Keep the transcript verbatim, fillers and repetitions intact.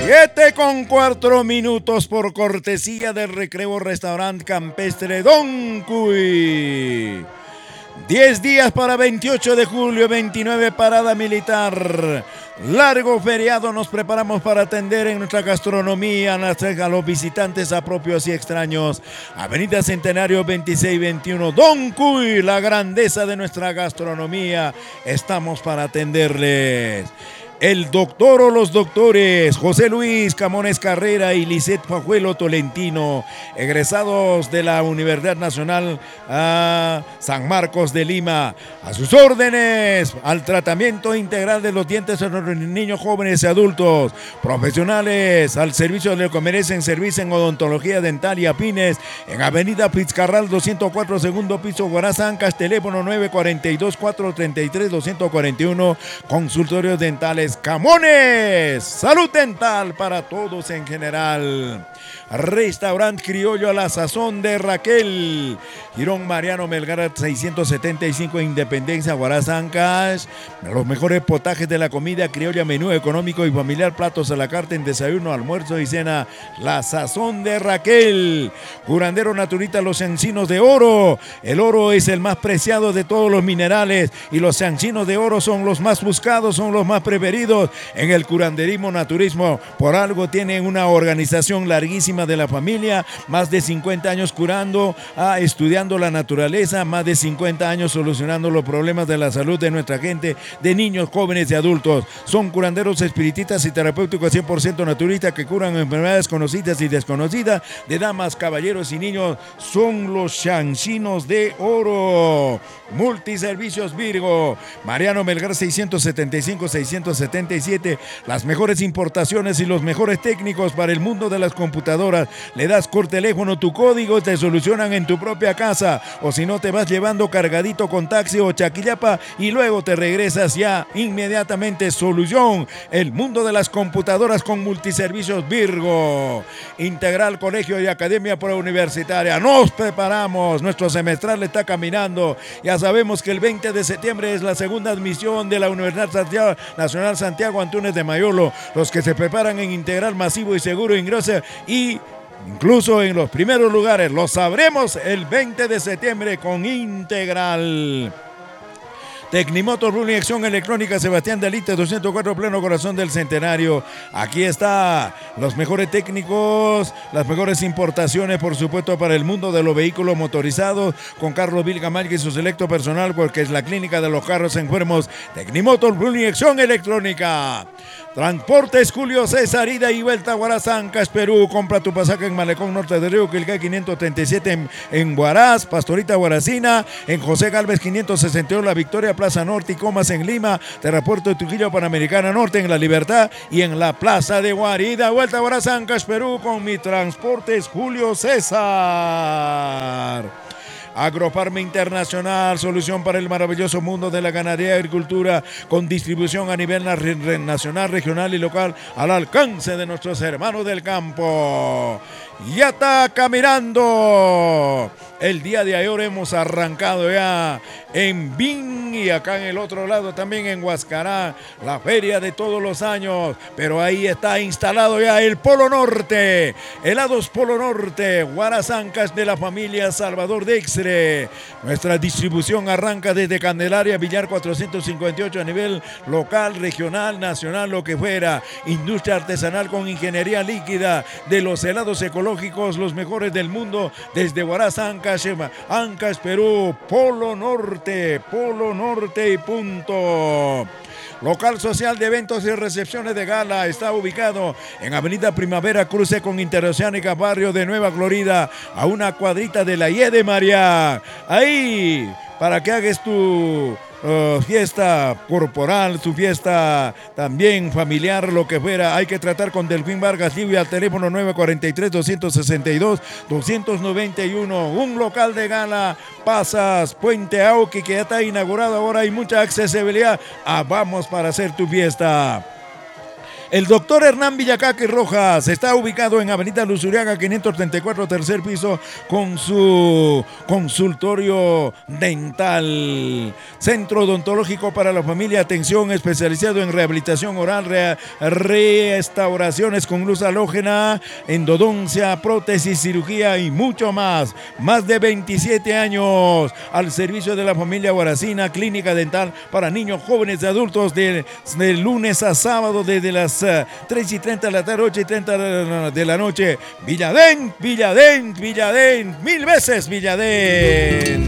Siete con cuatro minutos por cortesía del Recreo Restaurant Campestre Don Cuy. Diez días para veintiocho de julio, veintinueve parada militar. Largo feriado, nos preparamos para atender en nuestra gastronomía a los visitantes a propios y extraños. Avenida Centenario veintiséis veintiuno, Don Cuy, la grandeza de nuestra gastronomía. Estamos para atenderles. El doctor o los doctores José Luis Camones Carrera y Lisette Fajuelo Tolentino, egresados de la Universidad Nacional a San Marcos de Lima, a sus órdenes, al tratamiento integral de los dientes de los niños, jóvenes y adultos, profesionales al servicio de lo que merecen, servicio en odontología dental y afines, en Avenida Fitzcarral doscientos cuatro, segundo piso, Huaraz, Ancash, teléfono nueve cuatro dos, cuatro tres tres, dos cuatro uno, consultorios dentales Camones, salud dental para todos en general. Restaurant Criollo a la sazón de Raquel, Girón Mariano Melgar seiscientos setenta y cinco, Independencia, Huaraz, Ancash. Los mejores potajes de la comida criolla, menú económico y familiar, platos a la carta en desayuno, almuerzo y cena. La sazón de Raquel. Curandero Naturita Los Encinos de Oro. El oro es el más preciado de todos los minerales y los encinos de oro son los más buscados, son los más preferidos en el curanderismo naturismo. Por algo tienen una organización larguísima de la familia, más de cincuenta años curando, ah, estudiando la naturaleza, más de cincuenta años solucionando los problemas de la salud de nuestra gente, de niños, jóvenes y adultos. Son curanderos espiritistas y terapéuticos cien por ciento naturistas que curan enfermedades conocidas y desconocidas de damas, caballeros y niños. Son los Chanchinos de Oro. Multiservicios Virgo, Mariano Melgar seiscientos setenta y cinco, seiscientos setenta y siete, las mejores importaciones y los mejores técnicos para el mundo de las computadoras. Le das por teléfono tu código, te solucionan en tu propia casa, o si no te vas llevando cargadito con taxi o chaquillapa y luego te regresas ya inmediatamente. Solución, el mundo de las computadoras con Multiservicios Virgo. Integral Colegio y Academia Preuniversitaria, nos preparamos, nuestro semestral está caminando. Ya sabemos que el veinte de septiembre es la segunda admisión de la Universidad Santiago, Nacional Santiago Antúnez de Mayolo. Los que se preparan en integral masivo y seguro ingresan y incluso en los primeros lugares. Lo sabremos el veinte de septiembre con Integral. Tecnimotor, Blue Inyección Electrónica, Sebastián de Alite, doscientos cuatro, pleno corazón del Centenario. Aquí está, los mejores técnicos, las mejores importaciones, por supuesto, para el mundo de los vehículos motorizados, con Carlos Vilgamay y su selecto personal, porque es la clínica de los carros enfermos. Tecnimotor, Blue Inyección Electrónica. Transportes Julio César, ida y vuelta, Huaraz, Ancash, Perú. Compra tu pasaje en Malecón Norte de Río, Quilcay quinientos treinta y siete en, en Huaraz, Pastorita Huaracina, en José Galvez quinientos sesenta y uno, La Victoria, Plaza Norte y Comas en Lima, Terrapuerto de Trujillo, Panamericana Norte en La Libertad y en la Plaza de Guarida. Vuelta a Huaraz, Ancash, Perú con mi Transportes Julio César. Agrofarma Internacional, solución para el maravilloso mundo de la ganadería y agricultura, con distribución a nivel nacional, regional y local, al alcance de nuestros hermanos del campo. Ya está caminando. El día de ayer hemos arrancado ya en Bin y acá en el otro lado también en Huascará, la feria de todos los años, pero ahí está instalado ya el Polo Norte, helados Polo Norte, Huaraz, Ancash, de la familia Salvador Dextre. Nuestra distribución arranca desde Candelaria, Villar cuatrocientos cincuenta y ocho, a nivel local, regional, nacional, lo que fuera. Industria artesanal con ingeniería líquida de los helados ecológicos, los mejores del mundo, desde Huaraz, Ancash, Ancash, Perú, Polo Norte, Polo Norte y punto. Local social de eventos y recepciones de gala, está ubicado en Avenida Primavera, cruce con Interoceánica, barrio de Nueva Florida, a una cuadrita de la I E de María. Ahí, para que hagas tu Uh, fiesta corporal, su fiesta también familiar, lo que fuera, hay que tratar con Delfín Vargas Livia al teléfono nueve cuatro tres, dos seis dos, dos nueve uno. Un local de gala, pasas Puente Auqui, que ya está inaugurado, ahora hay mucha accesibilidad. Ah, vamos para hacer tu fiesta. El doctor Hernán Villacaque Rojas está ubicado en Avenida Luzuriaga quinientos treinta y cuatro, tercer piso, con su consultorio dental. Centro odontológico para la familia, atención especializado en rehabilitación oral, re restauraciones con luz halógena, endodoncia, prótesis, cirugía y mucho más. Más de veintisiete años al servicio de la familia Guaracina, clínica dental para niños, jóvenes y adultos, de, de lunes a sábado desde las uh, tres y treinta de la tarde, ocho y treinta de la noche. Villadén, Villadén, Villadén, mil veces Villadén.